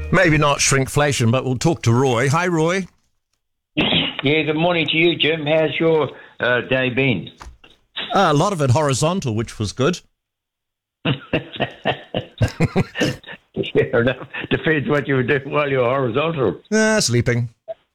Maybe not shrinkflation, but we'll talk to Roy. Hi, Roy. Yeah, good morning to you, Jim. How's your day been? A lot of it horizontal, which was good. Fair enough. Depends what you were doing while you were horizontal. Sleeping.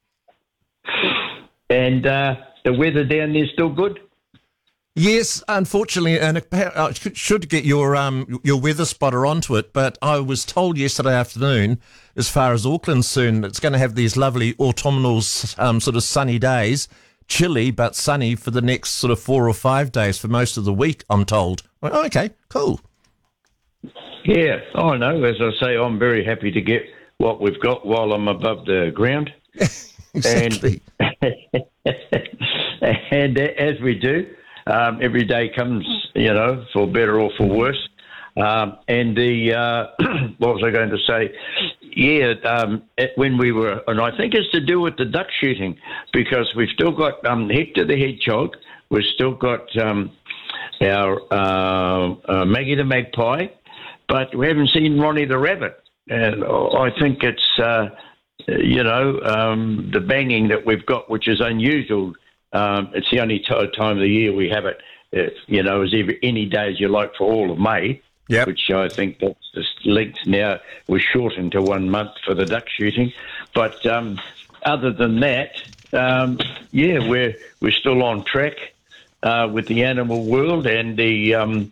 And the weather down there still good? Yes, unfortunately, and I should get your weather spotter onto it, but I was told yesterday afternoon, as far as Auckland's concerned, it's going to have these lovely autumnal sort of sunny days, chilly but sunny for the next sort of 4 or 5 days for most of the week, I'm told. Oh, okay, cool. Yeah, I know. As I say, I'm very happy to get what we've got while I'm above the ground. Exactly. And as we do, every day comes, for better or for worse. And the what was I going to say? Yeah, when we were, and I think it's to do with the duck shooting, because we've still got Hector the hedgehog, we've still got our Maggie the magpie, but we haven't seen Ronnie the rabbit. And I think it's, the banging that we've got, which is unusual. It's the only time of the year we have it, as any day as you like for all of May. Yep. Which I think that's just linked now. We're shortened to 1 month for the duck shooting. But other than that, we're still on track with the animal world, and the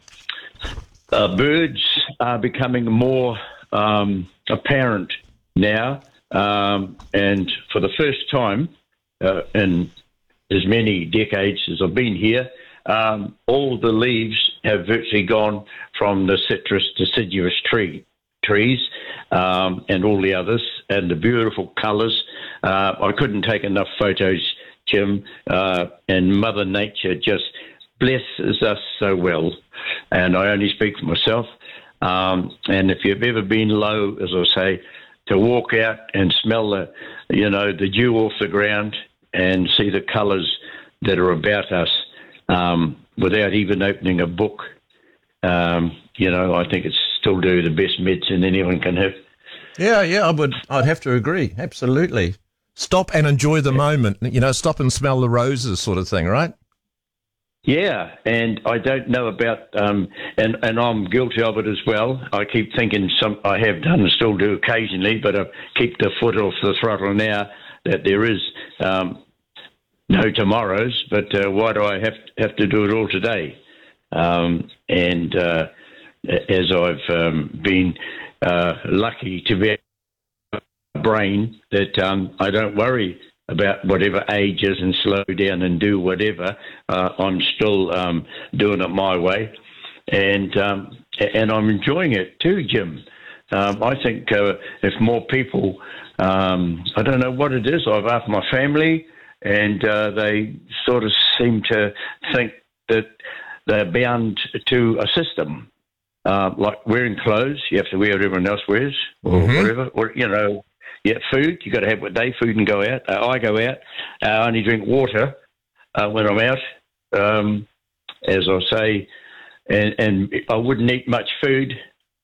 birds are becoming more apparent now. And for the first time in as many decades as I've been here, all the leaves have virtually gone from the citrus deciduous trees and all the others, and the beautiful colours. I couldn't take enough photos, Jim, and Mother Nature just blesses us so well. And I only speak for myself. And if you've ever been low, as I say, to walk out and smell the dew off the ground and see the colours that are about us, without even opening a book, I think it's still the best medicine anyone can have. Yeah, I'd have to agree. Absolutely. Stop and enjoy the moment. Stop and smell the roses, sort of thing, right? Yeah, and I don't know about, and I'm guilty of it as well. I keep thinking I have done and still do occasionally, but I keep the foot off the throttle now that there is no tomorrows. But why do I have to do it all today? And as I've been lucky to be a brain that I don't worry about whatever ages and slow down and do whatever. I'm still doing it my way, and I'm enjoying it too, Jim. I think if more people, I don't know what it is. I've asked my family, and they sort of seem to think that they're bound to a system. Like wearing clothes, you have to wear what everyone else wears, or whatever, or food, you got to have what they food and go out. I go out. I only drink water when I'm out, as I say, and I wouldn't eat much food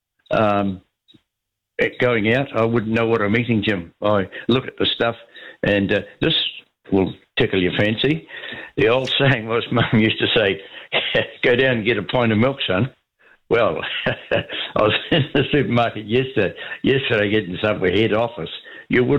going out. I wouldn't know what I'm eating, Jim. I look at the stuff, and this will tickle your fancy. The old saying was, Mum used to say, "Go down and get a pint of milk, son." Well, I was in the supermarket yesterday getting something for head office. You would